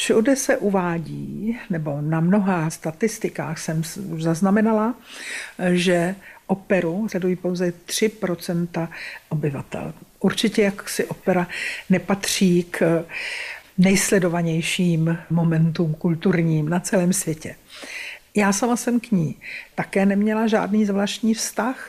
všude se uvádí, nebo na mnoha statistikách jsem už zaznamenala, že operu sledují pouze 3% obyvatel. Určitě jaksi opera nepatří k nejsledovanějším momentům kulturním na celém světě. Já sama jsem k ní také neměla žádný zvláštní vztah.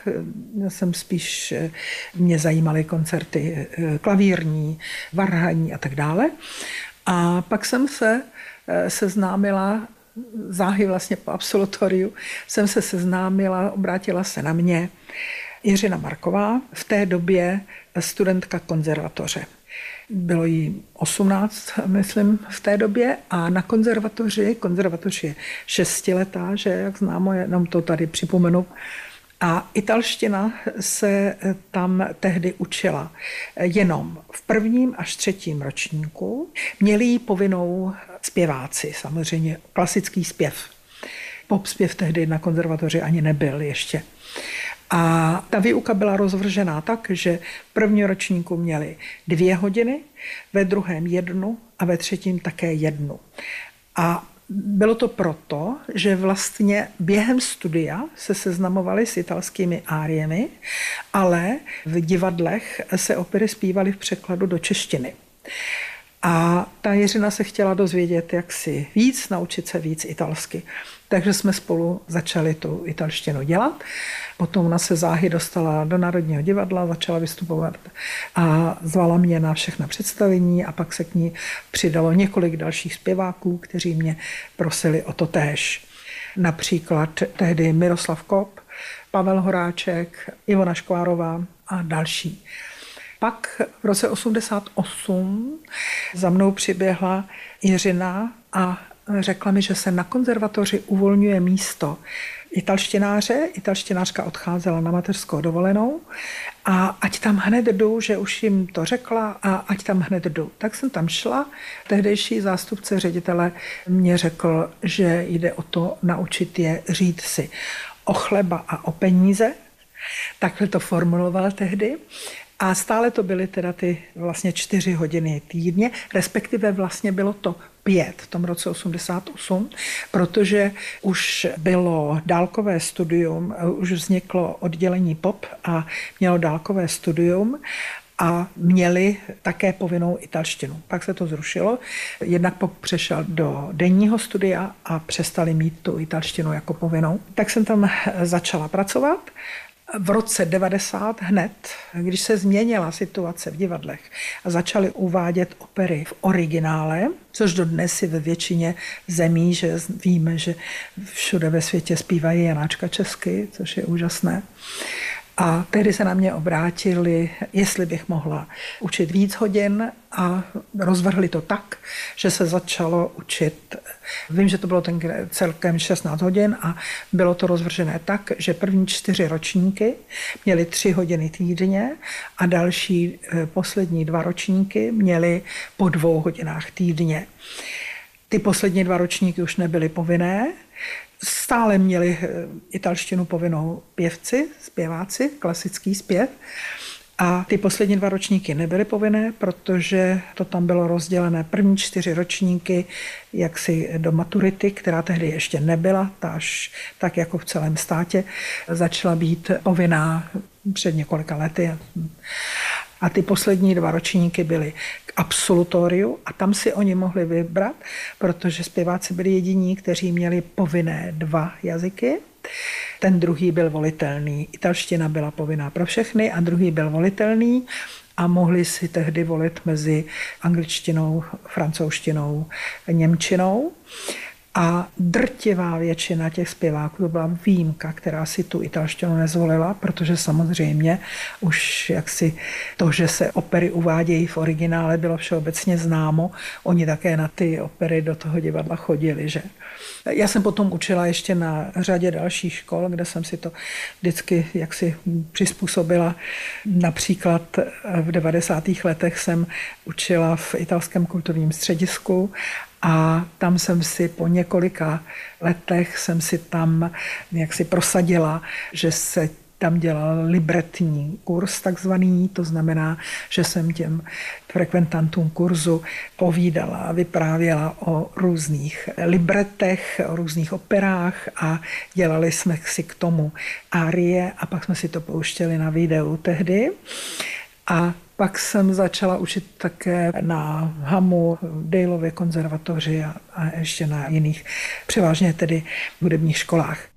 Mě zajímaly koncerty klavírní, varhanní a tak dále. A pak jsem se seznámila, záhy vlastně po absolutoriu, jsem se seznámila, obrátila se na mě Jiřina Marková, v té době studentka konzervatoře. Bylo jí 18, myslím, v té době a na konzervatoř je 6letá, že jak známo, jenom to tady připomenu. A italština se tam tehdy učila jenom v 1. až 3. ročníku. Měli ji povinnou zpěváci, samozřejmě klasický zpěv. Popspěv tehdy na konzervatoři ani nebyl ještě. A ta výuka byla rozvržená tak, že v 1. ročníku měli 2 hodiny, ve 2. 1 a ve 3. také 1. A bylo to proto, že vlastně během studia se seznamovali s italskými áriemi, ale v divadlech se opery zpívaly v překladu do češtiny. A ta Jiřina se chtěla dozvědět jaksi víc, naučit se víc italsky. Takže jsme spolu začali tu italštinu dělat. Potom ona se záhy dostala do Národního divadla, začala vystupovat a zvala mě na všechna představení a pak se k ní přidalo několik dalších zpěváků, kteří mě prosili o to též. Například tehdy Miroslav Kop, Pavel Horáček, Ivona Škvárová a další. Pak v roce 1988 za mnou přiběhla Jiřina a řekla mi, že se na konzervatoři uvolňuje místo italštináře. Italštinářka odcházela na mateřskou dovolenou a ať tam hned jdu, že už jim to řekla a ať tam hned jdu. Tak jsem tam šla. Tehdejší zástupce ředitele mě řekl, že jde o to naučit je říct si o chleba a o peníze. Takhle to formuloval tehdy. A stále to byly teda ty vlastně 4 hodiny týdně, respektive vlastně bylo to 5 v tom roce 88, protože už bylo dálkové studium, už vzniklo oddělení pop a mělo dálkové studium a měli také povinnou italštinu. Pak se to zrušilo, jednak pop přešel do denního studia a přestali mít tu italštinu jako povinnou. Tak jsem tam začala pracovat. V roce 90 hned, když se změnila situace v divadlech a začaly uvádět opery v originále, což dodnes je ve většině zemí, že víme, že všude ve světě zpívají Janáčka česky, což je úžasné. A tehdy se na mě obrátili, jestli bych mohla učit víc hodin a rozvrhli to tak, že se začalo učit. Vím, že to bylo celkem 16 hodin a bylo to rozvržené tak, že první 4 ročníky měly 3 hodiny týdně a další poslední 2 ročníky měly po 2 hodinách týdně. Ty poslední 2 ročníky už nebyly povinné, stále měli italštinu povinnou pěvci, zpěváci, klasický zpěv. A ty poslední 2 ročníky nebyly povinné, protože to tam bylo rozdělené první 4 ročníky jaksi do maturity, která tehdy ještě nebyla, ta až tak jako v celém státě začala být povinná před několika lety. A ty poslední 2 ročníky byly k absolutoriu a tam si oni mohli vybrat, protože zpěváci byli jediní, kteří měli povinné 2 jazyky. Ten druhý byl volitelný. Italština byla povinná pro všechny a druhý byl volitelný a mohli si tehdy volit mezi angličtinou, francouzštinou, němčinou. A drtivá většina těch zpěváků, to byla výjimka, která si tu italštinu nezvolila, protože samozřejmě už jaksi to, že se opery uvádějí v originále, bylo všeobecně známo. Oni také na ty opery do toho divadla chodili, že? Já jsem potom učila ještě na řadě dalších škol, kde jsem si to vždycky jaksi přizpůsobila. Například v 90. letech jsem učila v italském kulturním středisku a tam jsem si po několika letech jsem si tam jaksi prosadila, že se tam dělal libretní kurz takzvaný, to znamená, že jsem těm frekventantům kurzu povídala, vyprávěla o různých libretech, o různých operách a dělali jsme si k tomu árie a pak jsme si to pouštěli na videu tehdy. A pak jsem začala učit také na Hamu, Daleově konzervatoři a ještě na jiných, převážně tedy hudebních školách.